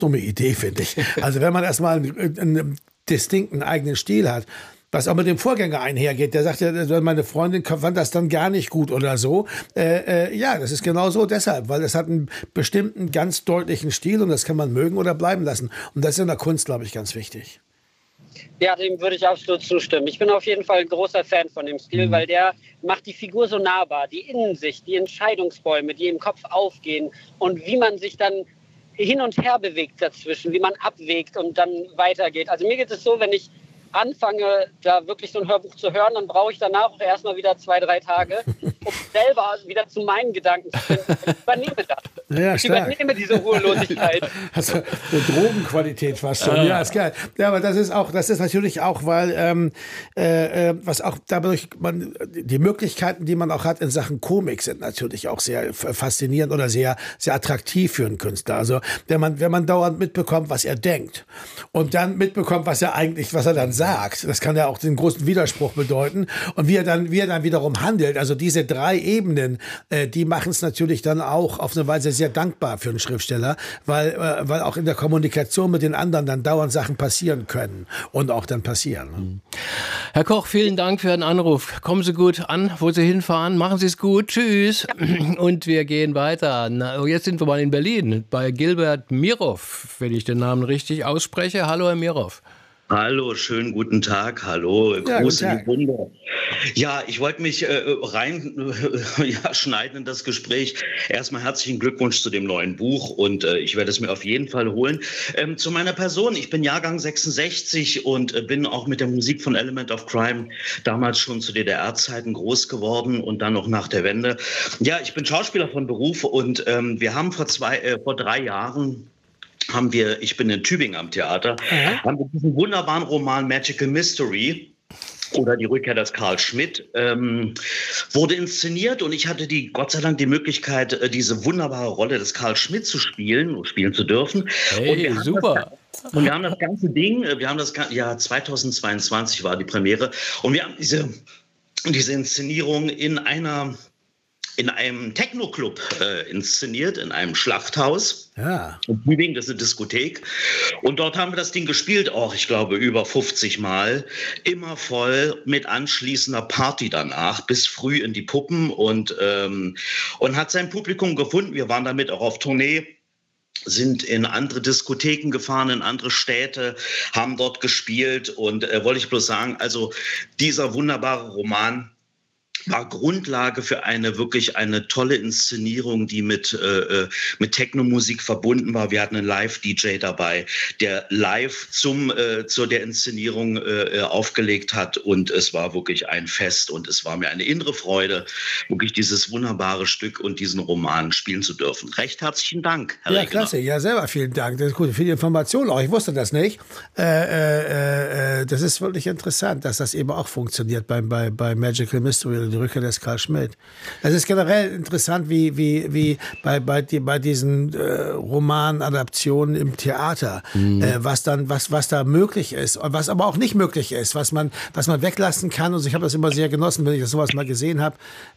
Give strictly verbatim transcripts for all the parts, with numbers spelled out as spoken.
dumme Idee, finde ich. Also wenn man erstmal einen, einen distinkten eigenen Stil hat, was auch mit dem Vorgänger einhergeht. Der sagt ja, meine Freundin fand das dann gar nicht gut oder so. Äh, äh, ja, das ist genau so deshalb, weil es hat einen bestimmten, ganz deutlichen Stil und das kann man mögen oder bleiben lassen. Und das ist in der Kunst, glaube ich, ganz wichtig. Ja, dem würde ich absolut zustimmen. Ich bin auf jeden Fall ein großer Fan von dem Stil, mhm. weil der macht die Figur so nahbar, die Innensicht, die Entscheidungsbäume, die im Kopf aufgehen und wie man sich dann hin und her bewegt dazwischen, wie man abwägt und dann weitergeht. Also mir geht es so, wenn ich anfange, da wirklich so ein Hörbuch zu hören, dann brauche ich danach auch erstmal wieder zwei, drei Tage, um selber wieder zu meinen Gedanken zu finden. Ich übernehme das. Ja, ich übernehme diese Ruhelosigkeit. Also eine Drogenqualität fast schon. Ja, ist geil. Ja, aber das ist auch, das ist natürlich auch, weil ähm, äh, was auch dadurch man die Möglichkeiten, die man auch hat in Sachen Komik, sind natürlich auch sehr faszinierend oder sehr sehr attraktiv für einen Künstler. Also wenn man wenn man dauernd mitbekommt, was er denkt und dann mitbekommt, was er eigentlich, was er dann sagt, das kann ja auch den großen Widerspruch bedeuten und wie er dann wie er dann wiederum handelt. Also diese drei Ebenen, äh, die machen es natürlich dann auch auf eine Weise sehr dankbar für einen Schriftsteller, weil, äh, weil auch in der Kommunikation mit den anderen dann dauernd Sachen passieren können und auch dann passieren. Ne? Herr Koch, vielen Dank für Ihren Anruf. Kommen Sie gut an, wo Sie hinfahren. Machen Sie es gut. Tschüss. Und wir gehen weiter. Na, jetzt sind wir mal in Berlin bei Gilbert Mirov, wenn ich den Namen richtig ausspreche. Hallo, Herr Mirov. Hallo, schönen guten Tag. Hallo, ja, Gruß in die Runde. Ja, ich wollte mich äh, rein äh, ja, schneiden in das Gespräch. Erstmal herzlichen Glückwunsch zu dem neuen Buch und äh, ich werde es mir auf jeden Fall holen. Ähm, zu meiner Person, ich bin Jahrgang sechsundsechzig und äh, bin auch mit der Musik von Element of Crime damals schon zu D D R-Zeiten groß geworden und dann noch nach der Wende. Ja, ich bin Schauspieler von Beruf und ähm, wir haben vor zwei, äh, vor drei Jahren haben wir, ich bin in Tübingen am Theater, ja. haben wir diesen wunderbaren Roman Magical Mystery oder die Rückkehr des Carl Schmitt, ähm, wurde inszeniert und ich hatte die, Gott sei Dank, die Möglichkeit, diese wunderbare Rolle des Carl Schmitt zu spielen, spielen zu dürfen. Hey, und super. Das, und wir haben das ganze Ding, wir haben das, ja, zweitausendzweiundzwanzig war die Premiere und wir haben diese, diese Inszenierung in einer in einem Techno-Club äh, inszeniert, in einem Schlachthaus. Ja. In Tübingen, das ist eine Diskothek. Und dort haben wir das Ding gespielt, auch, ich glaube, über fünfzig Mal. Immer voll mit anschließender Party danach, bis früh in die Puppen und, ähm, und hat sein Publikum gefunden. Wir waren damit auch auf Tournee, sind in andere Diskotheken gefahren, in andere Städte, haben dort gespielt. Und äh, wollte ich bloß sagen, also dieser wunderbare Roman war Grundlage für eine wirklich eine tolle Inszenierung, die mit äh, mit Techno-Musik verbunden war. Wir hatten einen Live-D J dabei, der live zum äh, zu der Inszenierung äh, aufgelegt hat und es war wirklich ein Fest und es war mir eine innere Freude, wirklich dieses wunderbare Stück und diesen Roman spielen zu dürfen. Recht herzlichen Dank, Herr Ja, Regner. klasse. Ja, selber vielen Dank. Das ist gut für die Information auch. Ich wusste das nicht. Äh, äh, äh, das ist wirklich interessant, dass das eben auch funktioniert bei, bei, bei Magical Mystery. Die Rückkehr des Carl Schmitt. Es ist generell interessant, wie, wie, wie bei, bei, die, bei diesen äh, Romanadaptionen im Theater, mhm. äh, was dann, was, was da möglich ist und was aber auch nicht möglich ist, was man, was man weglassen kann. Und ich habe das immer sehr genossen, wenn ich das sowas mal gesehen habe,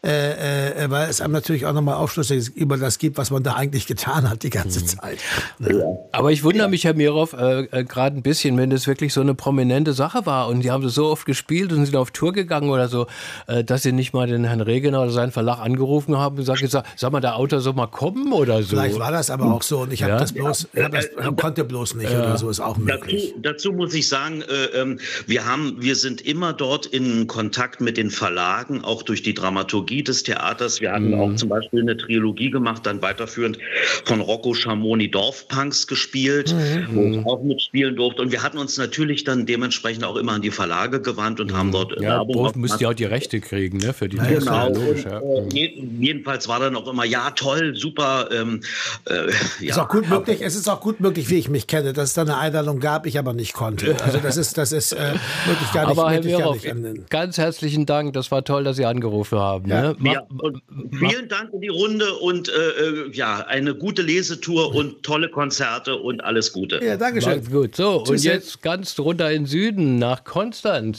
äh, äh, weil es einem natürlich auch nochmal Aufschlüsse über das gibt, was man da eigentlich getan hat die ganze mhm. Zeit. Ja. Aber ich wundere mich, Herr Mirov, äh, äh, gerade ein bisschen, wenn das wirklich so eine prominente Sache war und die haben das so oft gespielt und sind auf Tour gegangen oder so, äh, dass sie nicht mal den Herrn Regener oder seinen Verlag angerufen haben und gesagt, sag mal, der Autor soll mal kommen oder so. Vielleicht war das aber auch so und ich habe ja? das bloß, ich hab das, konnte bloß nicht ja. oder so, ist auch möglich. Dazu, dazu muss ich sagen, äh, wir haben, wir sind immer dort in Kontakt mit den Verlagen, auch durch die Dramaturgie des Theaters. Wir hatten mhm. auch zum Beispiel eine Trilogie gemacht, dann weiterführend von Rocco Schamoni Dorfpunks gespielt, mhm. wo ich auch mitspielen durfte. Und wir hatten uns natürlich dann dementsprechend auch immer an die Verlage gewandt und mhm. haben dort ja, Werbung müsst ihr auch die Rechte kriegen, ne, für die ja, genau. Und, äh, jedenfalls war dann auch immer, ja toll, super. Ähm, äh, ja. Ist auch gut möglich, es ist auch gut möglich, wie ich mich kenne, dass es da eine Einladung gab, ich aber nicht konnte. Also das ist, das ist äh, wirklich gar nicht, aber Herr wirklich Mirov, gar nicht ganz herzlichen Dank, das war toll, dass Sie angerufen haben. Ja. Ne? Ja, und vielen Dank in die Runde und äh, ja, eine gute Lesetour und tolle Konzerte und alles Gute. Ja, danke schön. Macht's gut. So, Tschüss. Und jetzt ganz runter in den Süden, nach Konstanz,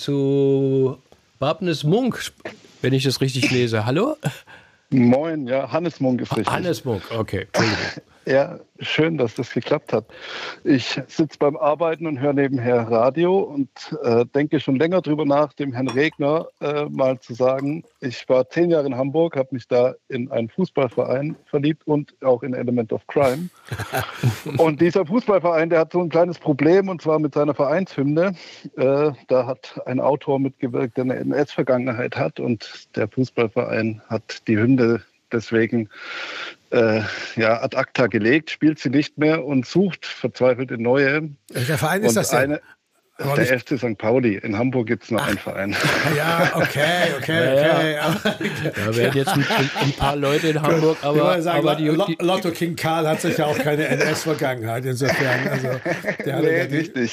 zu Wabnes Munk, wenn ich das richtig lese. Hallo? Moin, ja, Hannes Munk ist richtig. Hannes Munk, okay. Ja, schön, dass das geklappt hat. Ich sitze beim Arbeiten und höre nebenher Radio und äh, denke schon länger drüber nach, dem Herrn Regner äh, mal zu sagen, ich war zehn Jahre in Hamburg, habe mich da in einen Fußballverein verliebt und auch in Element of Crime. Und dieser Fußballverein, der hat so ein kleines Problem, und zwar mit seiner Vereinshymne. Äh, da hat ein Autor mitgewirkt, der eine N S-Vergangenheit hat, und der Fußballverein hat die Hymne deswegen äh, ja, ad acta gelegt, spielt sie nicht mehr und sucht verzweifelt eine neue. Welcher Verein ist und das denn? Eine, der F C Sankt Pauli. In Hamburg gibt es noch Ach. einen Verein. Ja, okay, okay, okay. Ja, ja. Da werden jetzt ein, ein paar Leute in Hamburg, aber, sagen, aber die, die, Lotto King Karl hat sich ja auch keine N S-Vergangenheit, insofern. Also, der nee, ja die, richtig.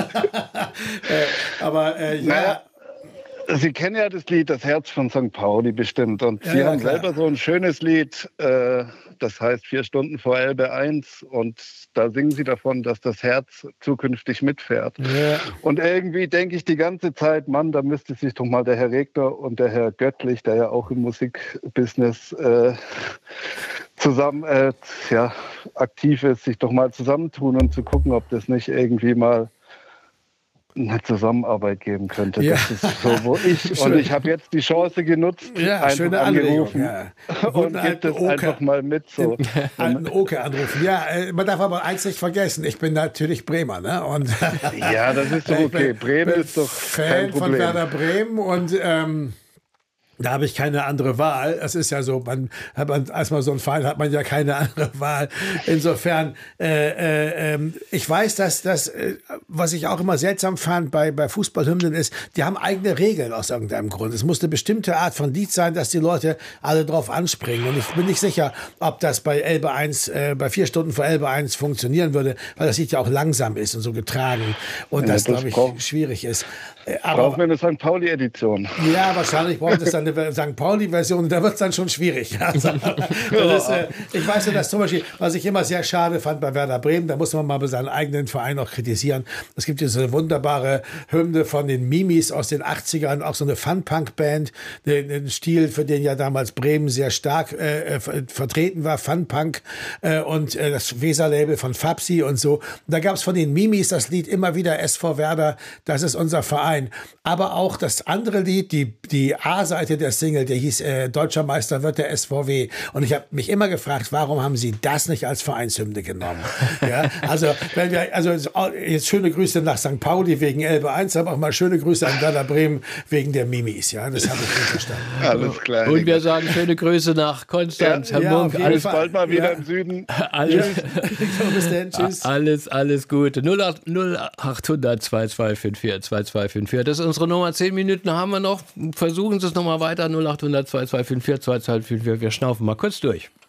aber äh, ja... Naja. Sie kennen ja das Lied Das Herz von Sankt Pauli bestimmt. Und ja, Sie ja, haben klar. selber so ein schönes Lied, äh, das heißt Vier Stunden vor Elbe eins. Und da singen Sie davon, dass das Herz zukünftig mitfährt. Ja. Und irgendwie denke ich die ganze Zeit, Mann, da müsste sich doch mal der Herr Regner und der Herr Göttlich, der ja auch im Musikbusiness äh, zusammen äh, ja, aktiv ist, sich doch mal zusammentun und zu gucken, ob das nicht irgendwie mal eine Zusammenarbeit geben könnte. Ja. Das ist so, wo ich und ich habe jetzt die Chance genutzt, ja, einfach angerufen ja. und gibt es einfach mal mit. So. Alten Oke anrufen. Ja, man darf aber eins nicht vergessen, ich bin natürlich Bremer. Ne? Und ja, das ist doch okay. Bremen ist doch Fan kein Problem. Von Werder Bremen und ähm, da habe ich keine andere Wahl. Es ist ja so, man, hat man, als man so ein Verein hat man ja keine andere Wahl. Insofern, äh, äh, ich weiß, dass das, äh, was ich auch immer seltsam fand bei, bei Fußballhymnen ist, die haben eigene Regeln aus irgendeinem Grund. Es muss eine bestimmte Art von Lied sein, dass die Leute alle drauf anspringen. Und ich bin nicht sicher, ob das bei Elbe eins, äh, bei vier Stunden vor Elbe eins funktionieren würde, weil das Lied ja auch langsam ist und so getragen. Und ja, das, das glaube ich, brauch, schwierig ist. Aber brauchen wir eine Sankt Pauli-Edition. Ja, wahrscheinlich braucht es dann eine Sankt Pauli-Version. Da wird es dann schon schwierig. Also, das ist, äh, ich weiß ja, dass zum Beispiel, was ich immer sehr schade fand bei Werder Bremen, da muss man mal bei seinem eigenen Verein auch kritisieren. Es gibt diese wunderbare Hymne von den Mimis aus den achtzigern, auch so eine Fun-Punk-Band, den Stil, für den ja damals Bremen sehr stark äh, vertreten war, Fun-Punk äh, und äh, das Weser-Label von Fabsi und so. Und da gab es von den Mimis das Lied immer wieder S V Werder, das ist unser Verein. Aber auch das andere Lied, die, die A-Seite der Single, der hieß äh, Deutscher Meister wird der S V W. Und ich habe mich immer gefragt, warum haben sie das nicht als Vereinshymne genommen? Ja, also, wenn wir, also jetzt schöne Grüße nach Sankt Pauli wegen Elbe eins, aber auch mal schöne Grüße an Werder Bremen wegen der Mimis. Ja, das habe ich nicht verstanden. Alles klar. Und wir sagen schöne Grüße nach Konstanz, ja, Herr ja, Munk. Alles bald mal wieder ja. im Süden. Alles, bis dann, tschüss. Alles, alles Gute. null acht hundert zwei zwei fünf vier zwei zwei fünf vier. Das ist unsere Nummer. Zehn Minuten haben wir noch. Versuchen Sie es nochmal weiter. null acht hundert zwei zwei fünf vier zwei zwei fünf vier. Wir schnaufen mal kurz durch.